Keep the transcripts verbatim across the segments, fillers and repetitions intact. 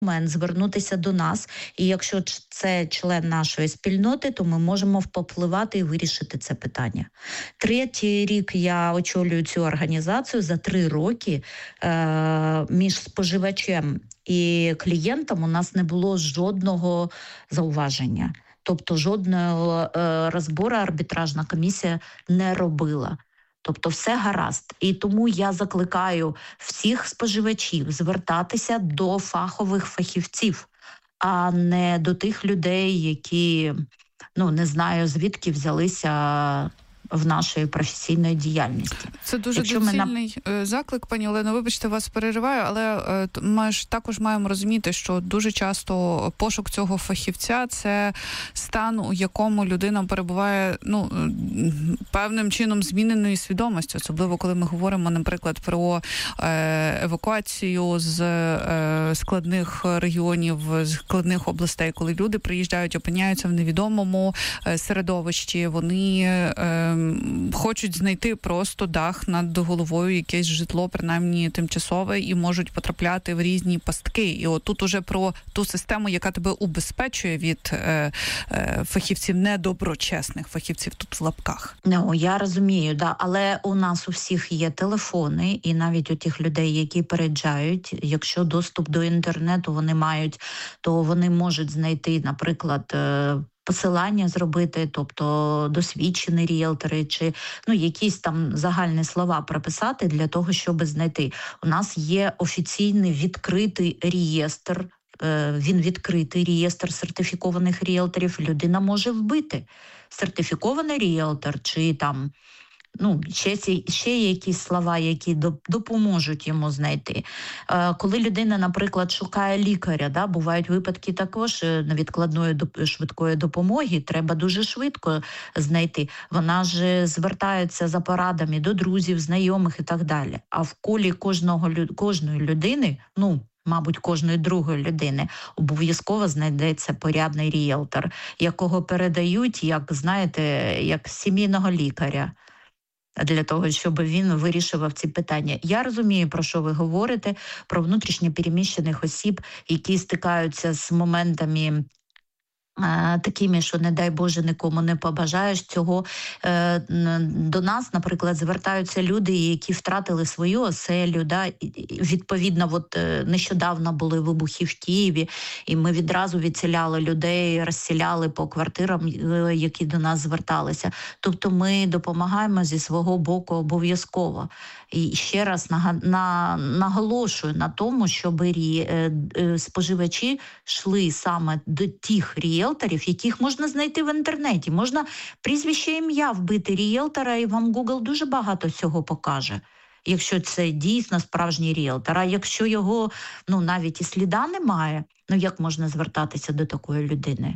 момент звернутися до нас, і якщо це член нашої спільноти, то ми можемо впливати і вирішити це питання. Третій рік я очолюю цю організацію. За три роки е- між споживачем і клієнтом у нас не було жодного зауваження. Тобто жодного е- розбору арбітражна комісія не робила. Тобто все гаразд. І тому я закликаю всіх споживачів звертатися до фахових фахівців, а не до тих людей, які, ну, не знаю, звідки взялися в нашій професійній діяльності. Це дуже Якщо доцільний ми... заклик, пані Олено. Вибачте, вас перериваю, але ми ж також маємо розуміти, що дуже часто пошук цього фахівця – це стан, у якому людина перебуває, ну, певним чином зміненої свідомості, особливо коли ми говоримо, наприклад, про евакуацію з складних регіонів, з складних областей, коли люди приїжджають, опиняються в невідомому середовищі, вони хочуть знайти просто дах над головою, якесь житло, принаймні тимчасове, і можуть потрапляти в різні пастки. І от тут уже про ту систему, яка тебе убезпечує від е, е, фахівців недоброчесних, фахівців тут в лапках. Ну, я розумію, да, але у нас у всіх є телефони, і навіть у тих людей, які переїжджають, якщо доступ до інтернету вони мають, то вони можуть знайти, наприклад, посилання зробити, тобто досвідчені ріелтори, чи ну якісь там загальні слова прописати для того, щоб знайти. У нас є офіційний відкритий реєстр, він відкритий реєстр сертифікованих ріелторів, людина може вбити сертифікований ріелтор, чи там ну, ще, ще якісь слова, які допоможуть йому знайти. Коли людина, наприклад, шукає лікаря, да, бувають випадки також невідкладної швидкої допомоги, треба дуже швидко знайти. Вона ж звертається за порадами до друзів, знайомих і так далі. А в колі кожного, кожної людини, ну, мабуть, кожної другої людини обов'язково знайдеться порядний ріелтор, якого передають, як, знаєте, як сімейного лікаря, для того, щоб він вирішував ці питання. Я розумію, про що ви говорите, про внутрішньо переміщених осіб, які стикаються з моментами такими, що, не дай Боже, нікому не побажаєш цього. До нас, наприклад, звертаються люди, які втратили свою оселю. Да? Відповідно, от нещодавно були вибухи в Києві, і ми відразу відселяли людей, розселяли по квартирам, які до нас зверталися. Тобто ми допомагаємо зі свого боку обов'язково. І ще раз наголошую на тому, щоб споживачі йшли саме до тих ріелторів, яких можна знайти в інтернеті. Можна прізвище, ім'я вбити ріелтора, і вам Google дуже багато цього покаже, якщо це дійсно справжній ріелтор. А якщо його, ну, навіть і сліда немає, ну, як можна звертатися до такої людини?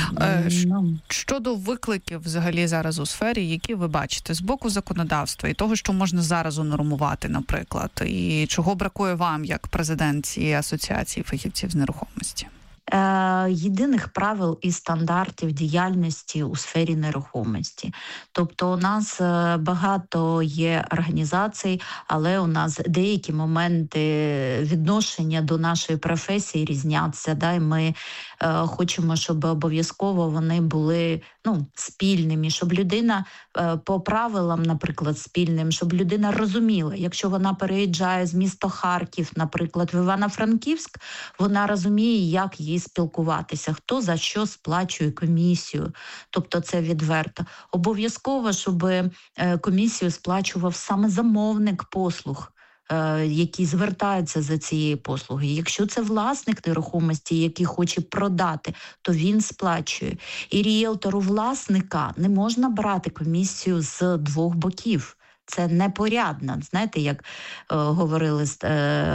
Щодо викликів взагалі зараз у сфері, які ви бачите з боку законодавства і того, що можна зараз унормувати, наприклад, і чого бракує вам як президентці Асоціації фахівців з нерухомості? Єдиних правил і стандартів діяльності у сфері нерухомості. Тобто у нас багато є організацій, але у нас деякі моменти відношення до нашої професії різняться. Да? І ми е, хочемо, щоб обов'язково вони були, ну, спільними, щоб людина е, по правилам, наприклад, спільним, щоб людина розуміла, якщо вона переїжджає з міста Харків, наприклад, в Івано-Франківськ, вона розуміє, як їй спілкуватися, хто за що сплачує комісію. Тобто це відверто. Обов'язково, щоб комісію сплачував саме замовник послуг, який звертається за цією послугою. Якщо це власник нерухомості, який хоче продати, то він сплачує. І ріелтору власника не можна брати комісію з двох боків. Це непорядно. Знаєте, як е, говорили е,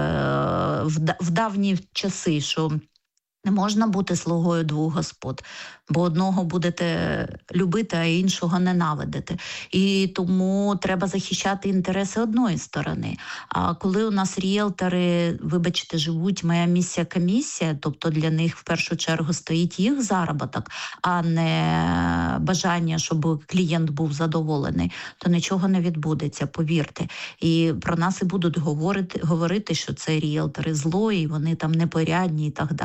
в, в давні часи, що не можна бути слугою двох господ, бо одного будете любити, а іншого ненавидити. І тому треба захищати інтереси одної сторони. А коли у нас ріелтори, вибачте, живуть, моя місія-комісія, тобто для них в першу чергу стоїть їх заробіток, а не бажання, щоб клієнт був задоволений, то нічого не відбудеться, повірте. І про нас і будуть говорити, говорити, що це ріелтори злої, вони там непорядні і так далі.